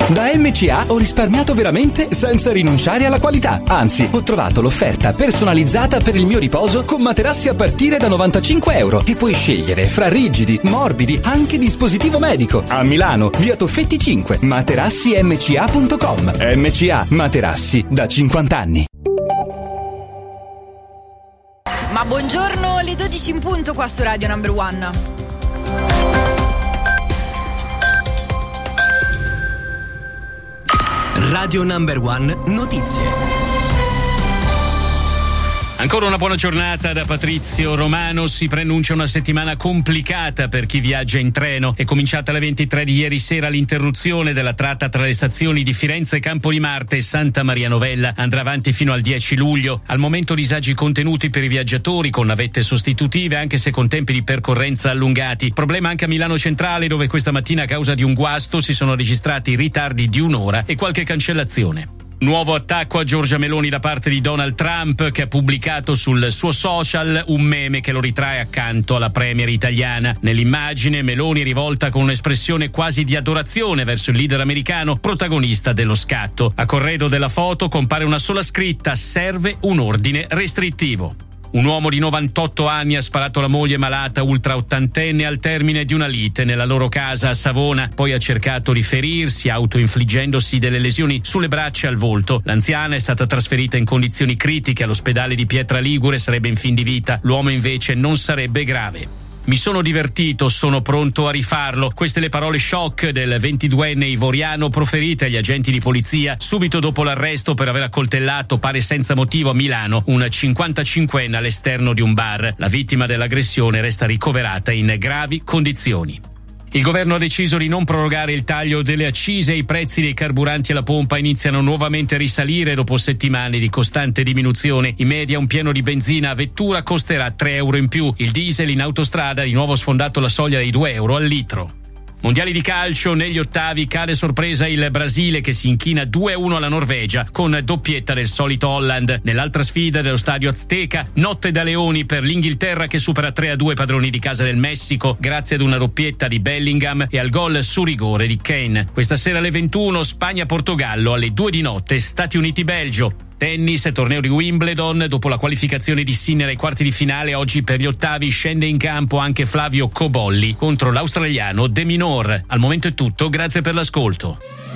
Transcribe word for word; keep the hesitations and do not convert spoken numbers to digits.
Da M C A ho risparmiato veramente senza rinunciare alla qualità. Anzi, ho trovato l'offerta personalizzata per il mio riposo con materassi a partire da novantacinque euro e puoi scegliere fra rigidi, morbidi, anche dispositivo medico. A Milano, via Toffetti cinque, materassi m c a punto com. M C A, materassi da cinquanta anni. Ma buongiorno, le dodici in punto qua su Radio Number One. Radio Number One Notizie. Ancora una buona giornata da Patrizio Romano. Si preannuncia una settimana complicata per chi viaggia in treno. È cominciata alle ventitré di ieri sera l'interruzione della tratta tra le stazioni di Firenze Campo di Marte e Santa Maria Novella. Andrà avanti fino al dieci luglio. Al momento disagi contenuti per i viaggiatori con navette sostitutive, anche se con tempi di percorrenza allungati. Problema anche a Milano Centrale, dove questa mattina a causa di un guasto si sono registrati ritardi di un'ora e qualche cancellazione. Nuovo attacco a Giorgia Meloni da parte di Donald Trump, che ha pubblicato sul suo social un meme che lo ritrae accanto alla premier italiana. Nell'immagine Meloni è rivolta con un'espressione quasi di adorazione verso il leader americano, protagonista dello scatto. A corredo della foto compare una sola scritta: serve un ordine restrittivo. Un uomo di novantotto anni ha sparato alla moglie malata ultra ottantenne al termine di una lite nella loro casa a Savona, poi ha cercato di ferirsi autoinfliggendosi delle lesioni sulle braccia e al volto. L'anziana è stata trasferita in condizioni critiche all'ospedale di Pietra Ligure, sarebbe in fin di vita. L'uomo invece non sarebbe grave. Mi sono divertito, sono pronto a rifarlo. Queste le parole shock del ventiduenne ivoriano proferite agli agenti di polizia subito dopo l'arresto per aver accoltellato, pare senza motivo, a Milano un cinquantacinquenne all'esterno di un bar. La vittima dell'aggressione resta ricoverata in gravi condizioni. Il governo ha deciso di non prorogare il taglio delle accise e i prezzi dei carburanti alla pompa iniziano nuovamente a risalire dopo settimane di costante diminuzione. In media un pieno di benzina a vettura costerà tre euro in più. Il diesel in autostrada ha di nuovo sfondato la soglia dei due euro al litro. Mondiali di calcio, negli ottavi cade sorpresa il Brasile che si inchina due a uno alla Norvegia con doppietta del solito Holland. Nell'altra sfida dello stadio Azteca, notte da leoni per l'Inghilterra che supera tre a due padroni di casa del Messico grazie ad una doppietta di Bellingham e al gol su rigore di Kane. Questa sera alle ventuno Spagna-Portogallo, alle due di notte Stati Uniti-Belgio. Tennis, torneo di Wimbledon, dopo la qualificazione di Sinner ai quarti di finale, oggi per gli ottavi scende in campo anche Flavio Cobolli contro l'australiano De Minaur. Al momento è tutto, grazie per l'ascolto.